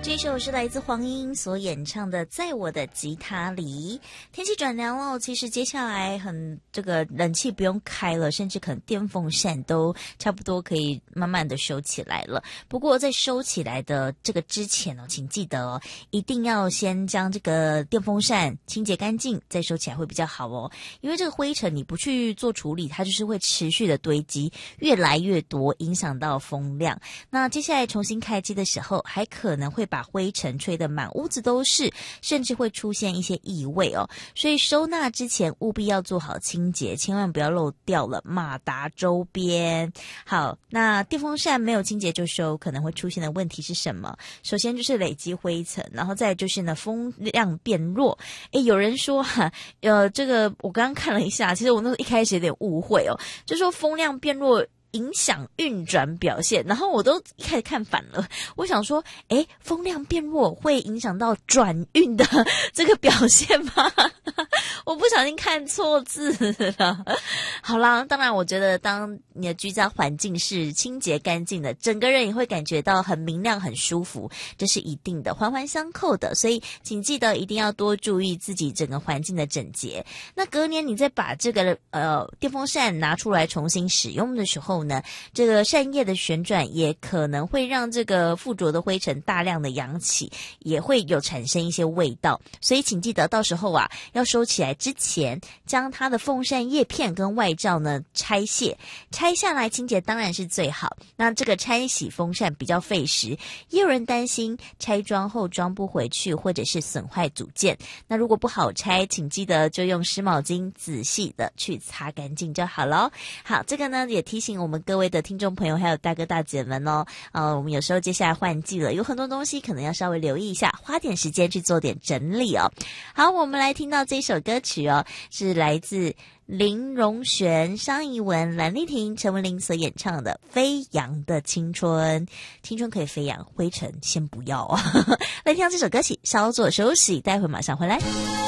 这首是来自黄英所演唱的《在我的吉他里》。天气转凉了，其实接下来这个冷气不用开了，甚至可能电风扇都差不多可以慢慢的收起来了。不过在收起来的这个之前请记得一定要先将这个电风扇清洁干净，再收起来会比较好因为这个灰尘你不去做处理，它就是会持续的堆积，越来越多，影响到风量。那接下来重新开机的时候，还可能会把灰尘吹得满屋子都是，甚至会出现一些异味所以收纳之前务必要做好清洁，千万不要漏掉了马达周边。好，那电风扇没有清洁就收，可能会出现的问题是什么？首先就是累积灰尘，然后再就是呢风量变弱。有人说这个我刚刚看了一下，其实我那时候一开始有点误会就说风量变弱影响运转表现，然后我都一开始看反了，我想说风量变弱会影响到转运的这个表现吗？我不小心看错字了。好啦，当然我觉得当你的居家环境是清洁干净的，整个人也会感觉到很明亮很舒服，这是一定的，环环相扣的。所以请记得一定要多注意自己整个环境的整洁。那隔年你再把这个电风扇拿出来重新使用的时候呢，这个扇叶的旋转也可能会让这个附着的灰尘大量的扬起，也会有产生一些味道。所以请记得到时候要收起来之前，将它的风扇叶片跟外罩呢拆卸，拆下来清洁当然是最好。那这个拆洗风扇比较费时，也有人担心拆装后装不回去，或者是损坏组件。那如果不好拆，请记得就用湿毛巾仔细的去擦干净就好了。好，这个呢也提醒我们各位的听众朋友还有大哥大姐们我们有时候接下来换季了，有很多东西可能要稍微留意一下，花点时间去做点整理好，我们来听到这首歌曲是来自林荣璇、商怡文、蓝丽婷、陈文玲所演唱的《飞扬的青春》。青春可以飞扬，灰尘先不要来听到这首歌曲，稍作休息，待会马上回来。